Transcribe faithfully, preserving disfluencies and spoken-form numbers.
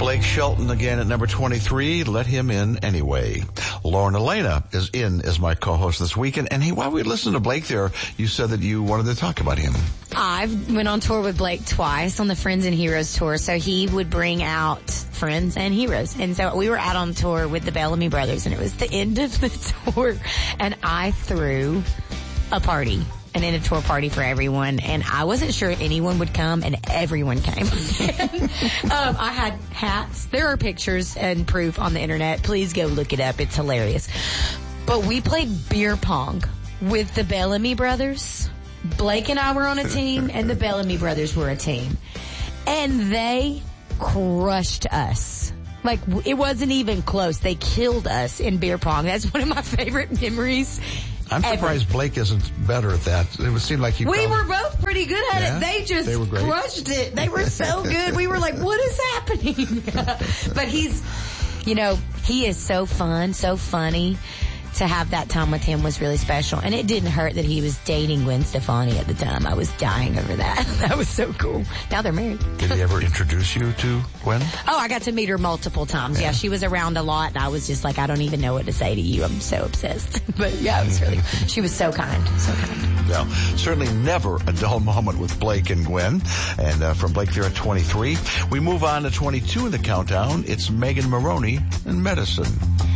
Blake Shelton again at number twenty-three. Let him in anyway. Lauren Elena is in as my co-host this weekend. And hey, while we listened to Blake there, you said that you wanted to talk about him. I've went on tour with Blake twice on the Friends and Heroes tour. So he would bring out friends and heroes. And so we were out on tour with the Bellamy Brothers, and it was the end of the tour. And I threw a party. An end of tour party for everyone, and I wasn't sure if anyone would come, and everyone came. um, I had hats. There are pictures and proof on the internet. Please go look it up. It's hilarious. But we played beer pong with the Bellamy Brothers. Blake and I were on a team, and the Bellamy Brothers were a team. And they crushed us. Like, it wasn't even close. They killed us in beer pong. That's one of my favorite memories. I'm surprised ever. Blake isn't better at that. It would seem like he We probably, were both pretty good at yeah, it. They just they were great. crushed it. They were so good. We were like, what is happening? But he's, you know, he is so fun, so funny. To have that time with him was really special. And it didn't hurt that he was dating Gwen Stefani at the time. I was dying over that. That was so cool. Now they're married. Did he ever introduce you to Gwen? Oh, I got to meet her multiple times. Yeah. yeah, she was around a lot, and I was just like, I don't even know what to say to you. I'm so obsessed. But yeah, it was really, she was so kind, so kind. Well, certainly never a dull moment with Blake and Gwen. And uh, from Blake there at twenty-three, we move on to twenty-two in the countdown. It's Megan Maroney and Medicine.